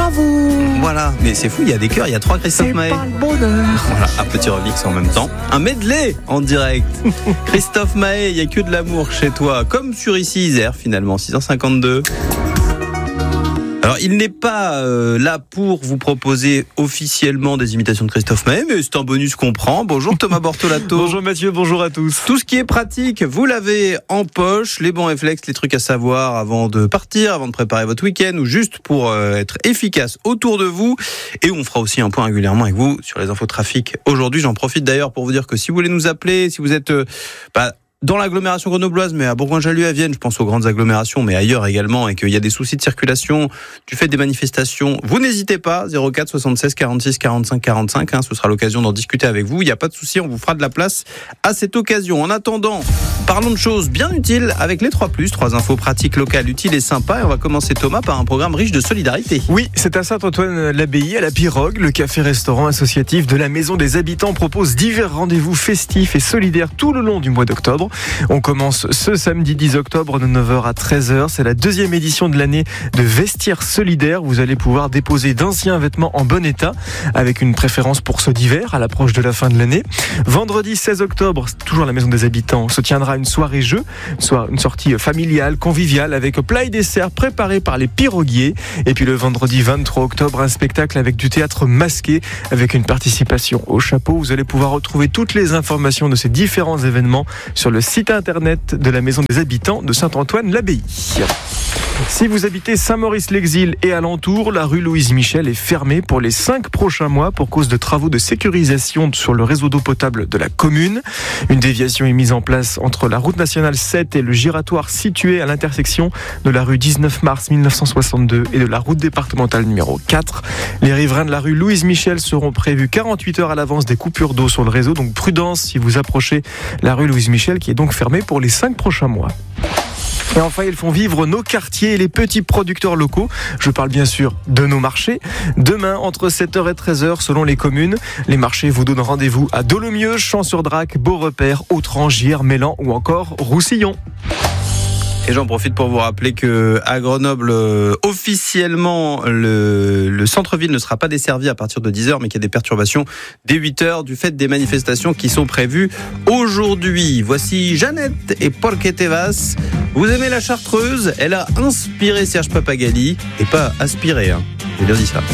bravo. Voilà, mais c'est fou, il y a des chœurs, il y a 3 Christophe Maé. C'est pas le bonheur. Voilà, un petit remix en même temps. Un medley en direct. Christophe Maé, il n'y a que de l'amour chez toi. Comme sur ici Isère finalement, 6h52. Alors, il n'est pas là pour vous proposer officiellement des imitations de Christophe Maé, mais c'est un bonus qu'on prend. Bonjour Thomas Bortolato. Bonjour Mathieu, bonjour à tous. Tout ce qui est pratique, vous l'avez en poche, les bons réflexes, les trucs à savoir avant de partir, avant de préparer votre week-end, ou juste pour être efficace autour de vous. Et on fera aussi un point régulièrement avec vous sur les infos trafic. Aujourd'hui, j'en profite d'ailleurs pour vous dire que si vous voulez nous appeler, si vous êtes dans l'agglomération grenobloise, mais à Bourgoin-Jallieu, à Vienne, je pense aux grandes agglomérations, mais ailleurs également, et qu'il y a des soucis de circulation du fait des manifestations, vous n'hésitez pas, 04 76 46 45 45, ce sera l'occasion d'en discuter avec vous, il n'y a pas de souci, on vous fera de la place à cette occasion. En attendant, parlons de choses bien utiles avec les 3+, 3 infos pratiques locales, utiles et sympas, et on va commencer Thomas par un programme riche de solidarité. Oui, c'est à Saint-Antoine-l'Abbaye, à la Pirogue, le café-restaurant associatif de la Maison des Habitants propose divers rendez-vous festifs et solidaires tout le long du mois d'octobre. On commence ce samedi 10 octobre de 9h à 13h. C'est la 2e édition de l'année de Vestiaires Solidaires. Vous allez pouvoir déposer d'anciens vêtements en bon état avec une préférence pour ceux d'hiver à l'approche de la fin de l'année. Vendredi 16 octobre, toujours à la Maison des Habitants, se tiendra une soirée-jeu, soit une sortie familiale, conviviale avec plat et dessert préparés par les piroguiers. Et puis le vendredi 23 octobre, un spectacle avec du théâtre masqué avec une participation au chapeau. Vous allez pouvoir retrouver toutes les informations de ces différents événements sur le site internet de la Maison des Habitants de Saint-Antoine-l'Abbaye. Si vous habitez Saint-Maurice-l'Exil et alentour, la rue Louise Michel est fermée pour les 5 prochains mois pour cause de travaux de sécurisation sur le réseau d'eau potable de la commune. Une déviation est mise en place entre la route nationale 7 et le giratoire situé à l'intersection de la rue 19 mars 1962 et de la route départementale numéro 4. Les riverains de la rue Louise Michel seront prévus 48 heures à l'avance des coupures d'eau sur le réseau, donc prudence si vous approchez la rue Louise Michel qui est donc fermée pour les 5 prochains mois. Et enfin, ils font vivre nos quartiers et les petits producteurs locaux. Je parle bien sûr de nos marchés. Demain, entre 7h et 13h, selon les communes, les marchés vous donnent rendez-vous à Dolomieu, Champs-sur-Drac, Beaurepaire, Autran, Gières-Mélan ou encore Roussillon. Et j'en profite pour vous rappeler que à Grenoble, officiellement, le centre-ville ne sera pas desservi à partir de 10h, mais qu'il y a des perturbations dès 8h du fait des manifestations qui sont prévues aujourd'hui. Voici Jeannette et Porque te vas. Vous aimez la Chartreuse ? Elle a inspiré Serge Papagali et pas aspiré. J'ai bien dit ça.